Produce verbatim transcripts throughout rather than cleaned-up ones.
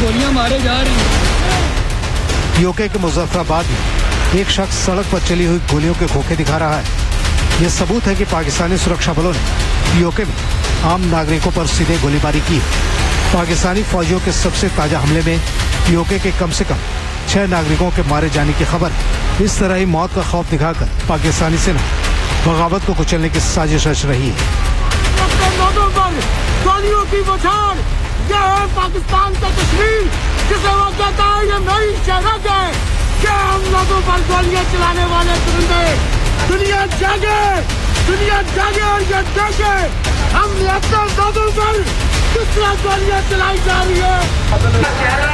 गोलियां मारे जा रही हैं। यूके के मुजफ्फराबाद में एक शख्स सड़क पर चली हुई गोलियों के खोखे दिखा रहा है। यह सबूत है कि पाकिस्तानी सुरक्षा बलों ने यूके में आम नागरिकों पर सीधे गोलीबारी की। पाकिस्तानी फौजियों के सबसे ताजा हमले में यूके के कम से कम छह नागरिकों के मारे जाने की खबर है। इस तरह ही मौत का खौफ दिखाकर पाकिस्तानी सेना बगावत को कुचलने की साजिश रच रही है। गोलियों की बौछार, यह है पाकिस्तान का कश्मीर, जिसे वो कहता है ये मेरी सरहद है। क्या हम लोगों पर गोलियां चलाने वाले परिंदे, दुनिया जागे, दुनिया जागे और ये देखे हम अपने लोगों पर किस तरह गोलियां चलाई जा रही है।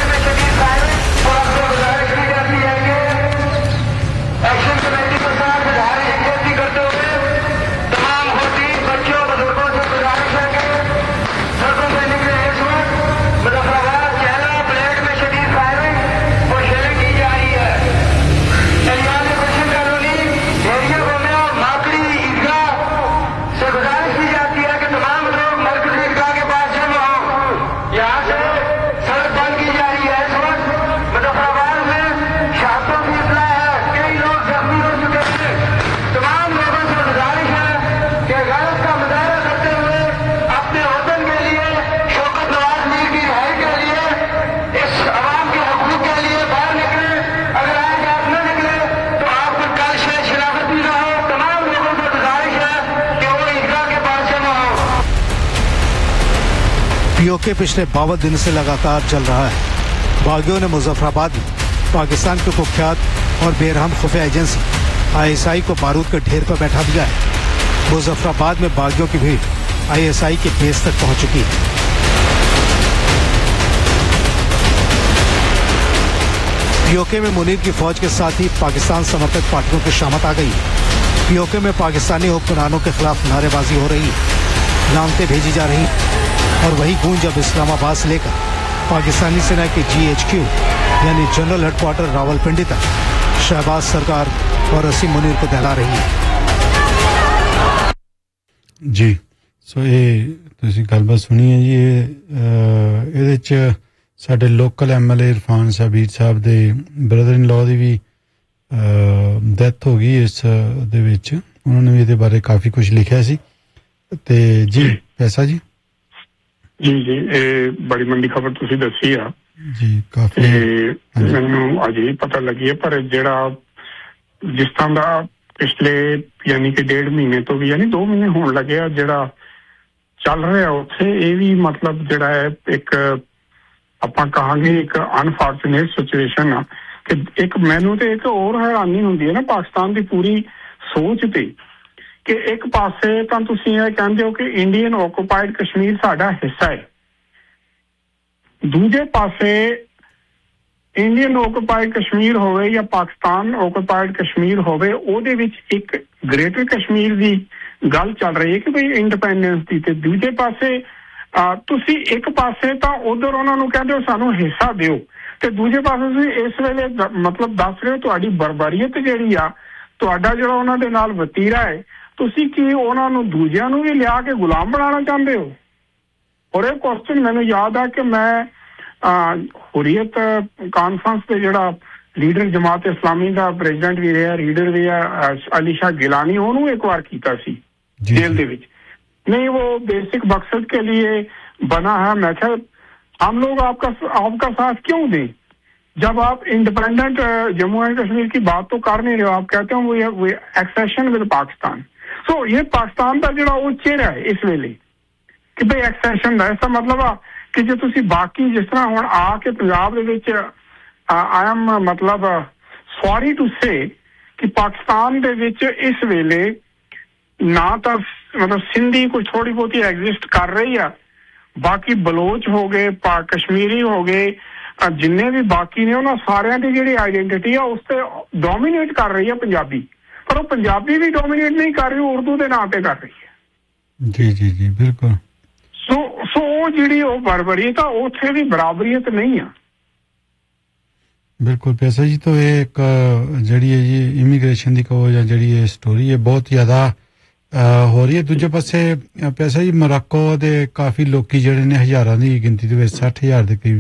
एक्शन कमेटी के साथ विज्ञप्ति करते हुए तमाम होती बच्चों बुजुर्गों से गुजारिश है कि सड़कों से निकले इस वक्त मुजफ्फराबाद चेहरा ब्लेड में शदीद फायरिंग और शेलिंग की जा रही है। एलियान क्वेश्चन कॉलोनी एरिया में माकड़ी ईदगाह से गुजारिश की जाती है कि तमाम लोग मरकजी ईदगाह के पास जमा हो। यहाँ से सड़क बंद की जा रही है। इस वक्त मुजफ्फराबाद में शहादतों की इतला है, कई लोग जख्मी हो चुके हैं। तमाम लोगों से गुजारिश है कि गैरत का मुजाहरा करते हुए अपने वतन के लिए, शौकत नवाज मीर की रिहाई के लिए, इस अवाम के हकूक के लिए बाहर निकले। अगर आज आप न निकले तो आपको कल से शिराकत भी ना हो। तमाम लोगों से गुजारिश है कि वो ईदगाह के पास जमा हो। पीओके पिछले बावन दिन से लगातार चल रहा है। बागियों ने मुजफ्फराबाद में पाकिस्तान के कुख्यात और बेरहम खुफिया एजेंसी आईएसआई को बारूद के ढेर पर बैठा दिया है। मुजफ्फराबाद में बागियों की भीड़ आईएसआई के बेस तक पहुंच चुकी है। पीओके में मुनीर की फौज के साथ ही पाकिस्तान समर्थक पार्टियों की शामत आ गई है। पीओके में पाकिस्तानी हुक्मरानों के खिलाफ नारेबाजी हो रही है, लानतें भेजी जा रही हैं और वही गूंज अब इस्लामाबाद से लेकर पाकिस्तानी सेना के जीएचक्यू यानी जनरल हेडक्वार्टर रावलपिंडी तक शहबाज सरकार और असीम मुनीर को दहला रही है। जी सो ये तुसी गलबात सुनी है जी। ਇਹਦੇ ਚ ਸਾਡੇ ਲੋਕਲ ਐਮਐਲਏ ਇਰਫਾਨ ਸਾਬੀਰ ਸਾਹਿਬ ਦੇ brother in law the we death ਹੋ ਗਈ ਇਸ ਦੇ ਵਿੱਚ। ਉਹਨਾਂ ਨੇ ਵੀ ਇਹਦੇ ਬਾਰੇ ਕਾਫੀ ਕੁਝ ਲਿਖਿਆ ਸੀ ਤੇ ਜੀ ਪੈਸਾ ਜੀ जी जी ये बड़ी मंदी खबर तुसी दसी आ जी काफी मैनू अज ही पता लगी है। पर जेड़ा जिस तरह का पिछले यानी कि डेढ़ महीने तो भी यानी दो महीने होने लगे आ जेड़ा चल रहा है उत्थे ये भी मतलब जेड़ा है एक आपां कहांगे एक अनफॉर्चुनेट सिचुएशन आ कि एक मैनू तो एक और हैरानी हुंदी है ना पाकिस्तान की पूरी सोच ते कि एक पासे तो तुसी ये कहते हो कि इंडियन ऑक्यूपाइड कश्मीर साडा हिस्सा है, दूजे पासे इंडियन ऑक्यूपाइड कश्मीर होवे या पाकिस्तान ऑक्यूपाइड कश्मीर होवे ओदे विच एक ग्रेटर कश्मीर दी गल चल रही है कि भाई इंडिपेंडेंस दी। ते दूजे पासे तुसी एक पासे तो उधर उन्हां नूं कहंदे हो सानू हिस्सा दिओ ते दूजे पासे तुसी इस वेले मतलब दस रहे हो तुहाडी बर्बरीयत जिहड़ी आ तुहाडा जिहड़ा उन्हां दे नाल वतीरा है तुसी की उन्हां नूं दूजियां नूं भी लिया के गुलाम बनाना चाहते हो। और एक क्वेश्चन मैंने याद है कि मैं हुर्रियत कॉन्फ्रेंस पे जिहड़ा लीडर जमात इस्लामी का प्रेजिडेंट भी रहा लीडर भी है अली शाह गिलानी उन्होंने एक बार किया सी जेल दे विच। नहीं वो बेसिक मकसद के लिए बना है। मैं क्या हम लोग आपका आपका साथ क्यों दें जब आप इंडिपेंडेंट जम्मू एंड कश्मीर की बात तो कर नहीं रहे हो। आप कहते हो वो accession with Pakistan. So so, ये पाकिस्तान का जो वो चेहरा है इस वेले कि भाई एक्सेशन का इसका मतलब आ कि जो तुसी बाकी जिस तरह हुण आके पंजाब दे विच आई एम मतलब सॉरी टू से कि पाकिस्तान दे विच इस वेले ना तो मतलब सिंधी कुछ थोड़ी बहुत एग्जिस्ट कर रही है, बाकी बलोच हो गए कश्मीरी हो गए जिन्ने भी बाकी ने उन्होंने सारिਆਂ ਦੀ ਜਿਹੜੀ आइडेंटिटी है उस पे डोमिनेट कर रही है पंजाबी। पर वो पंजाबी भी डोमिनेट नहीं कर रही, उर्दू के नाम पे कर रही है। जी जी जी बिल्कुल। सो सो वो जी बरबरीयत है उत्थे भी बराबरीयत नहीं है। बिल्कुल पैसा जी। तो ये एक जड़ी है जी इमीग्रेशन की कहो या जड़ी ये स्टोरी है बहुत ज्यादा हो रही है। दूजे पासे पैसा जी मोरक्को दे काफी लोकी जड़े ने हजारां दी गिनती दे विच साठ हज़ार दे करीब